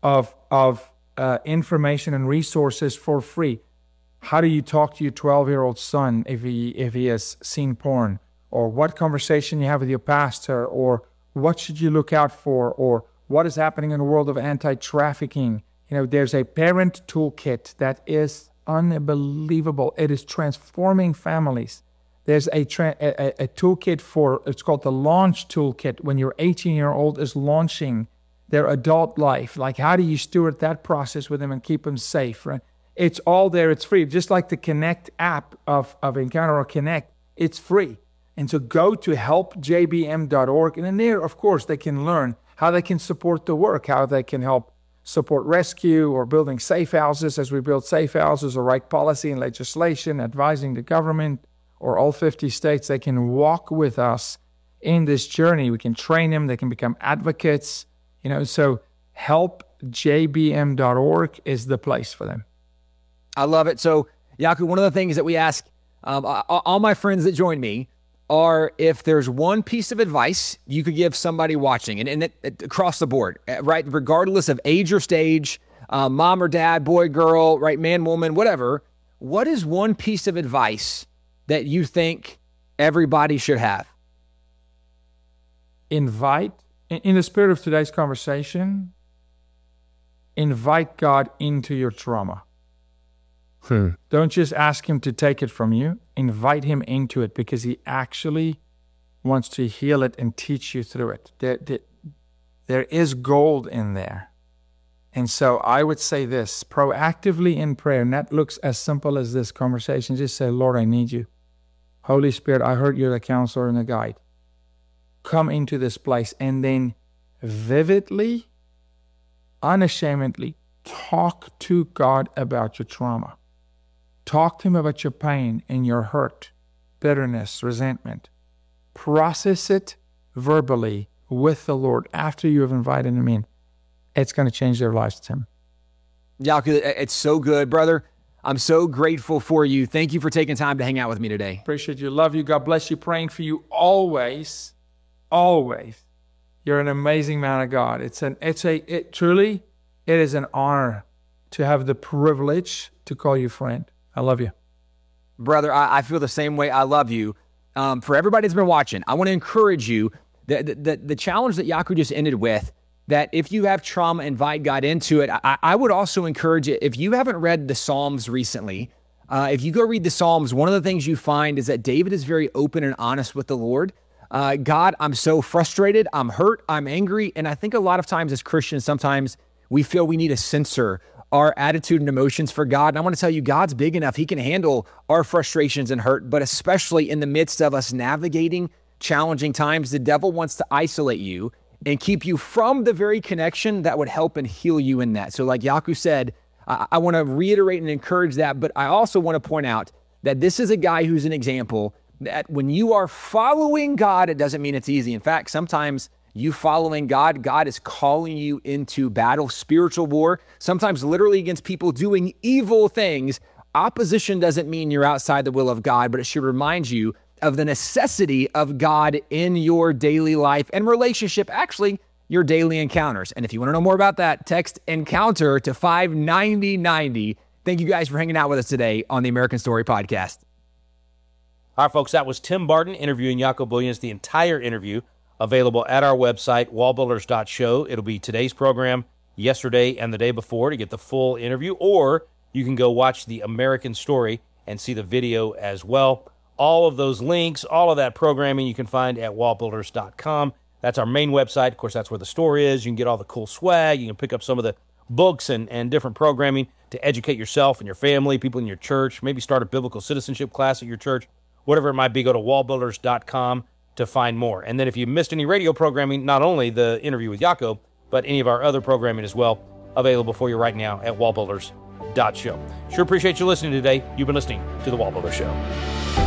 of information and resources for free. How do you talk to your 12-year-old son if he has seen porn? Or what conversation you have with your pastor? Or what should you look out for? Or what is happening in the world of anti-trafficking? There's a parent toolkit that is unbelievable. It is transforming families. There's a toolkit it's called the Launch Toolkit, when your 18-year-old is launching their adult life. Like, how do you steward that process with them and keep them safe, right? It's all there. It's free. Just like the Connect app of Encounter or Connect, it's free. And so go to helpjbm.org. And in there, of course, they can learn how they can support the work, how they can help support rescue or building safe houses as we build safe houses, or write policy and legislation, advising the government or all 50 states. They can walk with us in this journey. We can train them. They can become advocates. So helpjbm.org is the place for them. I love it. So, Jaco, one of the things that we ask all my friends that join me are, if there's one piece of advice you could give somebody watching, and across the board, right, regardless of age or stage, mom or dad, boy, girl, right, man, woman, whatever, what is one piece of advice that you think everybody should have? Invite, in the spirit of today's conversation, invite God into your trauma. Don't just ask him to take it from you. Invite him into it, because he actually wants to heal it and teach you through it. There is gold in there. And so I would say this, proactively in prayer, and that looks as simple as this conversation. Just say, Lord, I need you. Holy Spirit, I heard you're the counselor and the guide. Come into this place, and then vividly, unashamedly, talk to God about your trauma. Talk to him about your pain and your hurt, bitterness, resentment. Process it verbally with the Lord after you have invited him in. It's going to change their lives, Tim. Jaco, it's so good, brother. I'm so grateful for you. Thank you for taking time to hang out with me today. Appreciate you. Love you. God bless you. Praying for you always. Always. You're an amazing man of God. It is an honor to have the privilege to call you friend. I love you. Brother, I feel the same way. I love you. For everybody that's been watching, I want to encourage you, the challenge that Jaco just ended with, that if you have trauma, invite God into it. I would also encourage you, if you haven't read the Psalms recently, if you go read the Psalms, one of the things you find is that David is very open and honest with the Lord. God, I'm so frustrated, I'm hurt, I'm angry. And I think a lot of times as Christians, sometimes we feel we need to censor our attitude and emotions for God. And I want to tell you, God's big enough. He can handle our frustrations and hurt, but especially in the midst of us navigating challenging times, the devil wants to isolate you and keep you from the very connection that would help and heal you in that. So like Jaco said, I want to reiterate and encourage that, but I also want to point out that this is a guy who's an example that when you are following God, it doesn't mean it's easy. In fact, sometimes you following God, God is calling you into battle, spiritual war, sometimes literally against people doing evil things. Opposition doesn't mean you're outside the will of God, but it should remind you of the necessity of God in your daily life and relationship, actually your daily encounters. And if you want to know more about that, text ENCOUNTER to 59090. Thank you guys for hanging out with us today on the American Story Podcast. All right, folks, that was Tim Barton interviewing Jaco Booyens. The entire interview available at our website, wallbuilders.show. It'll be today's program, yesterday, and the day before to get the full interview, or you can go watch the American Story and see the video as well. All of those links, all of that programming you can find at wallbuilders.com. That's our main website. Of course, that's where the store is. You can get all the cool swag. You can pick up some of the books and different programming to educate yourself and your family, people in your church, maybe start a biblical citizenship class at your church, whatever it might be. Go to wallbuilders.com to find more. And then if you missed any radio programming, not only the interview with Jaco, but any of our other programming as well, available for you right now at wallbuilders.show. Sure appreciate you listening today. You've been listening to The Wall Builder Show.